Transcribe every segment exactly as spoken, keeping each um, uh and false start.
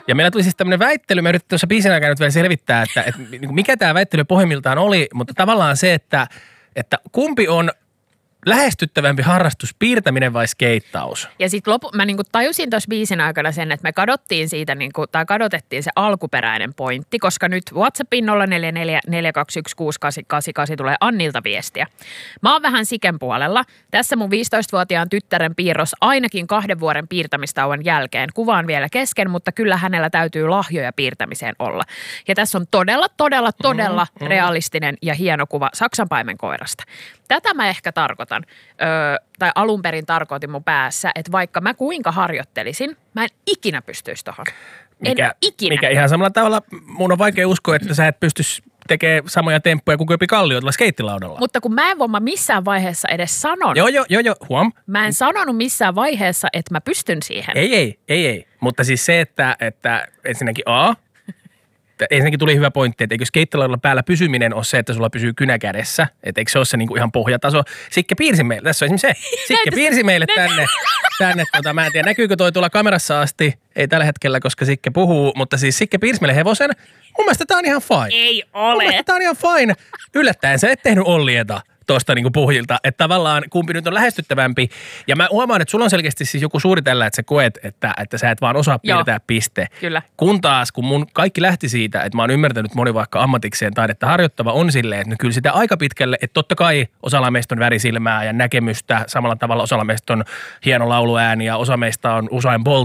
Ja meillä tuli siis tämmöinen väittely, me yritettiin tuossa biisin aikana nyt vielä selvittää, että, että mikä tämä väittely pohjimmiltaan oli, mutta tavallaan se, että, että kumpi on lähestyttävämpi harrastus, piirtäminen vai skeittaus? Ja sitten lopu, mä niinku tajusin tuossa biisin aikana sen, että me kadottiin siitä, niinku, tai kadotettiin se alkuperäinen pointti, koska nyt WhatsAppin nolla neljä neljä neljä kaksi yksi kuusi kahdeksan kahdeksan kahdeksan tulee Annilta viestiä. Mä oon vähän siken puolella. Tässä mun viisitoistavuotiaan tyttären piirros ainakin kahden vuoden piirtämistauon jälkeen. Kuvaan vielä kesken, mutta kyllä hänellä täytyy lahjoja piirtämiseen olla. Ja tässä on todella, todella, todella mm, mm. realistinen ja hieno kuva saksanpaimenkoirasta. Tätä mä ehkä tarkoitan, öö, tai alun perin tarkoitin mun päässä, että vaikka mä kuinka harjoittelisin, mä en ikinä pystyisi tohon. En mikä, ikinä. Mikä ihan samalla tavalla, mun on vaikea uskoa, että sä et pystyisi tekemään samoja temppuja kuin Köpi Kallio tuolla skeittilaudalla. Mutta kun mä en voi missään vaiheessa edes sanonut. Joo, joo, joo, joo, huom. Mä en sanonut missään vaiheessa, että mä pystyn siihen. Ei, ei, ei, ei. Mutta siis se, että, että ensinnäkin A, ensinnäkin tuli hyvä pointti, että eikö skeittilaudalla päällä pysyminen ole se, että sulla pysyy kynä kädessä. Että eikö se ole se niinku ihan pohjataso. Sikke piirsi meille, tässä on esimerkiksi se. Sikke piirsi meille tänne. tänne tota, mä en tiedä, näkyykö toi tuolla kamerassa asti. Ei tällä hetkellä, koska Sikke puhuu, mutta siis Sikke piirsi meille hevosen. Mun mielestä tää on ihan fine. Ei ole. Mun mielestä tää on ihan fine. Yllättäen sä et tehnyt Ollieta tuosta niinku puhjilta, että tavallaan kumpi nyt on lähestyttävämpi. Ja mä huomaan, että sulla on selkeästi siis joku suuri tällä, että sä koet, että, että sä et vaan osaa piirtää Joo, piste. Kyllä. Kun taas, kun mun kaikki lähti siitä, että mä oon ymmärtänyt moni vaikka ammatikseen taidetta harjoittava on silleen, että kyllä sitä aika pitkälle, että totta kai osalla meistä on värisilmää ja näkemystä, samalla tavalla osalla meistä on hieno lauluääni ja osa meistä on Usain Bolt.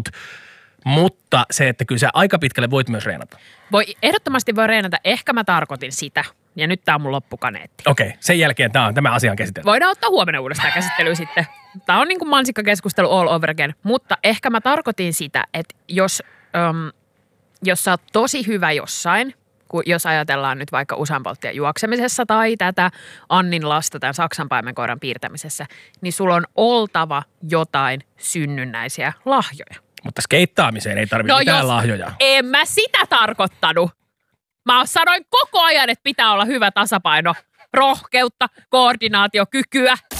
Mutta se, että kyllä sä aika pitkälle voit myös reenata. Voi, ehdottomasti voi reenata. Ehkä mä tarkoitin sitä. Ja nyt tää on mun loppukaneetti. Okei, okay, sen jälkeen tää on tämä asian käsitelty. Voidaan ottaa huomenna uudestaan käsittelyä sitten. Tää on niin kuin mansikkakeskustelu all over again. Mutta ehkä mä tarkoitin sitä, että jos, um, jos sä oot tosi hyvä jossain, kun jos ajatellaan nyt vaikka Usain Boltia juoksemisessa tai tätä Annin lasta tämän saksanpaimenkoiran piirtämisessä, niin sulla on oltava jotain synnynnäisiä lahjoja. Mutta skeittaamiseen ei tarvitse no mitään jos, lahjoja. En mä sitä tarkoittanut. Mä sanoin koko ajan, että pitää olla hyvä tasapaino, rohkeutta, koordinaatiokykyä.